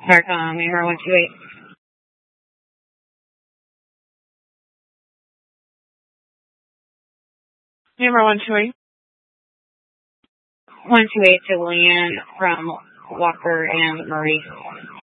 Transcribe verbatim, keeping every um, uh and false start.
Marcom, Hammer one two eight. Hammer one two eight. one two eight to Leanne from Walker and Marie.